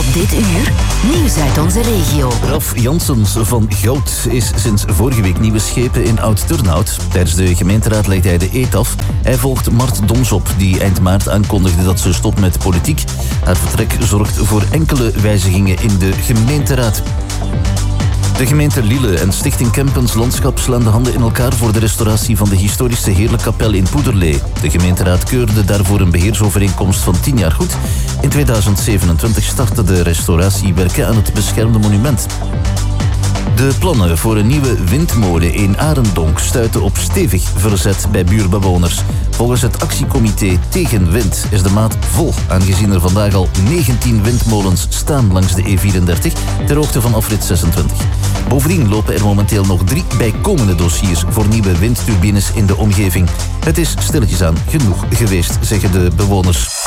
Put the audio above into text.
Op dit uur, nieuws uit onze regio. Raf Janssens van Goud is sinds vorige week nieuwe schepen in Oud-Turnhout. Tijdens de gemeenteraad legt hij de eed af. Hij volgt Mart Dons op, die eind maart aankondigde dat ze stopt met politiek. Haar vertrek zorgt voor enkele wijzigingen in de gemeenteraad. De gemeente Lille en Stichting Kempens Landschap slaan de handen in elkaar voor de restauratie van de historische Heerlijkkapel in Poederlee. De gemeenteraad keurde daarvoor een beheersovereenkomst van 10 jaar goed. In 2027 starten de restauratiewerken aan het beschermde monument. De plannen voor een nieuwe windmolen in Arendonk stuiten op stevig verzet bij buurbewoners. Volgens het actiecomité tegen wind is de maat vol, aangezien er vandaag al 19 windmolens staan langs de E34 ter hoogte van afrit 26. Bovendien lopen er momenteel nog 3 bijkomende dossiers voor nieuwe windturbines in de omgeving. Het is stilletjes aan genoeg geweest, zeggen de bewoners.